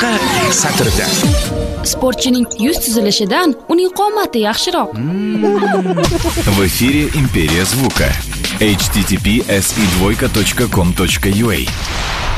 Qisqa satrda. Sportchining yuz tuzilishidan uning qomati yaxshiroq. В эфире «Империя звука». https://com.ua